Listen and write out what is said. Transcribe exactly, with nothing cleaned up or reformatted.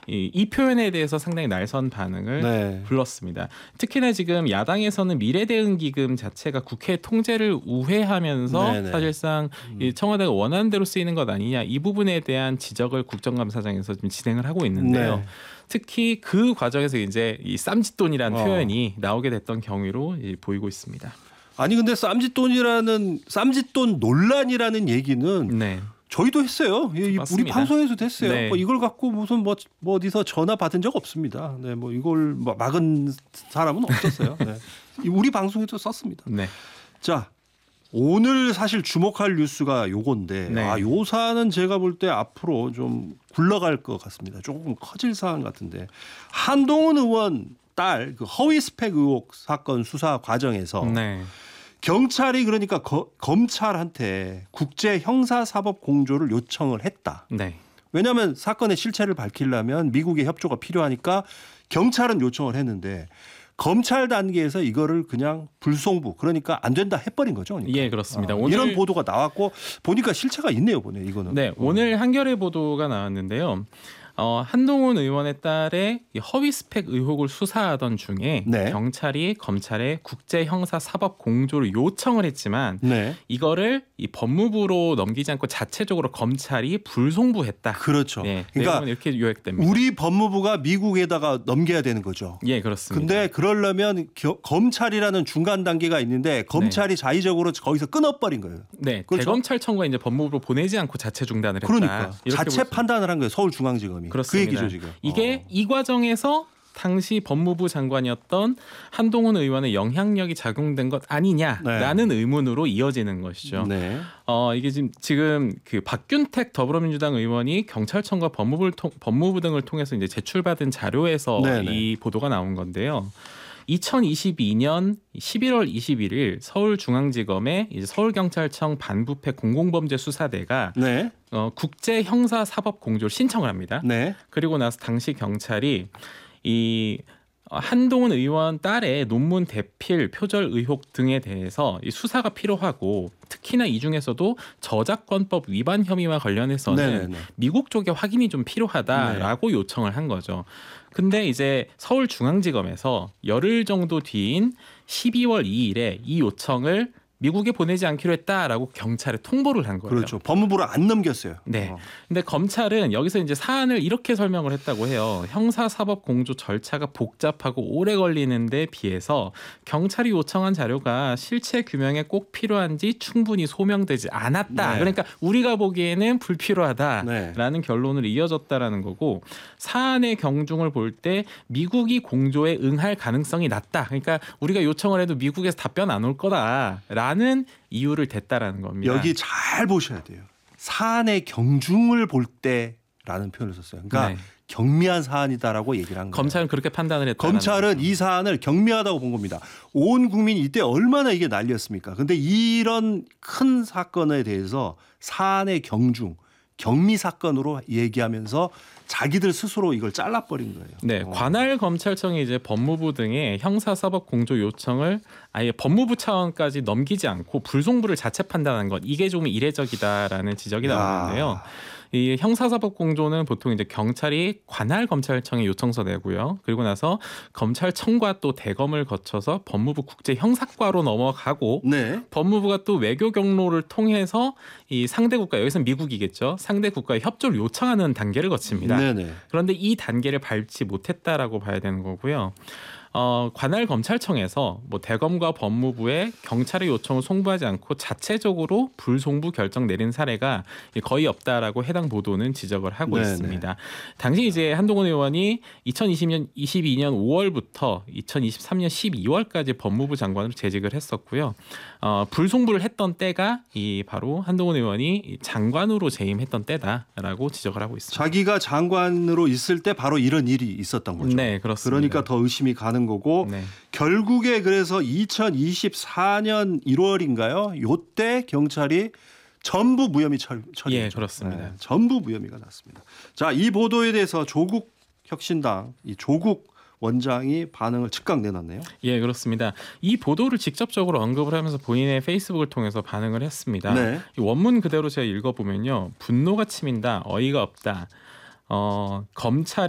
이, 이 표현에 대해서 상당히 날선 반응을 네. 불렀습니다. 특히나 지금 야당에서는 미래대응기금 자체가 국회 통제를 우회하면서 네네. 사실상 이 청와대가 원하는 대로 쓰이는 것 아니냐 이 부분에 대한 지적을 국정감사장에서 지금 진행을 하고 있는데요. 네. 특히 그 과정에서 이제 이 쌈짓돈이라는 어. 표현이 나오게 됐던 경위로 보이고 있습니다. 아니 근데 쌈짓돈이라는 쌈짓돈 논란이라는 얘기는 네. 저희도 했어요. 이, 우리 맞습니다. 방송에서도 했어요. 네. 뭐 이걸 갖고 무슨 뭐, 뭐 어디서 전화 받은 적 없습니다. 네, 뭐 이걸 막은 사람은 없었어요. 네. 우리 방송에도 썼습니다. 네. 자, 오늘 사실 주목할 뉴스가 요건데, 네. 아, 요 사안은 제가 볼 때 앞으로 좀 굴러갈 것 같습니다. 조금 커질 사안 같은데, 한동훈 의원 딸 그 허위 스펙 의혹 사건 수사 과정에서. 네. 경찰이 그러니까 거, 검찰한테 국제 형사사법 공조를 요청을 했다. 네. 왜냐하면 사건의 실체를 밝히려면 미국의 협조가 필요하니까 경찰은 요청을 했는데 검찰 단계에서 이거를 그냥 불송부 그러니까 안 된다 해버린 거죠. 그러니까. 예, 그렇습니다. 아, 오늘 이런 보도가 나왔고 보니까 실체가 있네요, 보네 이거는. 네, 오늘 한겨레 보도가 나왔는데요. 어, 한동훈 의원의 딸의 이 허위 스펙 의혹을 수사하던 중에 네. 경찰이 검찰에 국제 형사 사법 공조를 요청을 했지만 네. 이거를 이 법무부로 넘기지 않고 자체적으로 검찰이 불송부했다. 그렇죠. 네, 그러니까 내용은 이렇게 요약됩니다. 우리 법무부가 미국에다가 넘겨야 되는 거죠. 예, 그렇습니다. 근데 그러려면 겨, 검찰이라는 중간 단계가 있는데 검찰이 네. 자의적으로 거기서 끊어버린 거예요. 네, 그렇죠? 대검찰청과 이제 법무부로 보내지 않고 자체 중단을 했다. 그러니까 이렇게 자체 볼 수- 판단을 한 거예요. 서울중앙지검이. 그렇습니다. 그 얘기죠 지금. 이게 어. 이 과정에서 당시 법무부 장관이었던 한동훈 의원의 영향력이 작용된 것 아니냐라는 네. 의문으로 이어지는 것이죠. 네. 어, 이게 지금 지금 그 박균택 더불어민주당 의원이 경찰청과 법무부를 통, 법무부 등을 통해서 이제 제출받은 자료에서 네네. 이 보도가 나온 건데요. 이천이십이 년 십일월 이십일일 서울중앙지검의 이제 서울경찰청 반부패 공공범죄수사대가 네. 어, 국제 형사 사법 공조를 신청을 합니다. 네. 그리고 나서 당시 경찰이 이 한동훈 의원 딸의 논문 대필, 표절 의혹 등에 대해서 이 수사가 필요하고 특히나 이 중에서도 저작권법 위반 혐의와 관련해서는 네네네. 미국 쪽에 확인이 좀 필요하다라고 네. 요청을 한 거죠. 근데 이제 서울중앙지검에서 열흘 정도 뒤인 십이월 이일에 이 요청을 미국에 보내지 않기로 했다라고 경찰에 통보를 한 거예요. 그렇죠. 법무부를 안 넘겼어요. 네. 어. 근데 검찰은 여기서 이제 사안을 이렇게 설명을 했다고 해요. 형사사법 공조 절차가 복잡하고 오래 걸리는데 비해서 경찰이 요청한 자료가 실체 규명에 꼭 필요한지 충분히 소명되지 않았다. 네. 그러니까 우리가 보기에는 불필요하다라는 네. 결론을 이어졌다라는 거고 사안의 경중을 볼 때 미국이 공조에 응할 가능성이 낮다. 그러니까 우리가 요청을 해도 미국에서 답변 안 올 거다라는 이유를 댔다라는 겁니다. 여기 잘 보셔야 돼요. 사안의 경중을 볼 때라는 표현을 썼어요. 그러니까 네. 경미한 사안이다라고 얘기를 한 거예요. 검찰은 그렇게 판단을 했다. 검찰은 이 사안을 경미하다고 본 겁니다. 온 국민이 이때 얼마나 이게 난리였습니까? 근데 이런 큰 사건에 대해서 사안의 경중, 경미 사건으로 얘기하면서 자기들 스스로 이걸 잘라버린 거예요. 네, 어. 관할 검찰청이 이제 법무부 등의 형사사법 공조 요청을 아예 법무부 차원까지 넘기지 않고 불송부를 자체 판단한 것 이게 좀 이례적이다라는 지적이 야. 나오는데요. 이 형사사법 공조는 보통 이제 경찰이 관할 검찰청에 요청서 내고요. 그리고 나서 검찰청과 또 대검을 거쳐서 법무부 국제 형사과로 넘어가고 네. 법무부가 또 외교 경로를 통해서 이 상대 국가 여기서는 미국이겠죠. 상대 국가의 협조를 요청하는 단계를 거칩니다. 네네. 그런데 이 단계를 밟지 못했다라고 봐야 되는 거고요. 어, 관할 검찰청에서 뭐 대검과 법무부에 경찰의 요청을 송부하지 않고 자체적으로 불송부 결정 내린 사례가 거의 없다라고 해당 보도는 지적을 하고 네네. 있습니다. 당시 이제 한동훈 의원이 이천이십 년 이십이 년 오월부터 이천이십삼 년 십이월까지 법무부 장관으로 재직을 했었고요. 어, 불송부를 했던 때가 이 바로 한동훈 의원이 장관으로 재임했던 때다라고 지적을 하고 있습니다. 자기가 장관으로 있을 때 바로 이런 일이 있었던 거죠. 네, 그렇습니다. 그러니까 더 의심이 가는 거고 네. 결국에 그래서 이천이십사 년 일월인가요? 요때 경찰이 전부 무혐의 처리. 예, 그렇습니다. 네, 전부 무혐의가 났습니다. 자, 이 보도에 대해서 조국 혁신당 이 조국 원장이 반응을 즉각 내놨네요. 예, 그렇습니다. 이 보도를 직접적으로 언급을 하면서 본인의 페이스북을 통해서 반응을 했습니다. 네. 이 원문 그대로 제가 읽어보면요. 분노가 치민다. 어이가 없다. 어, 검찰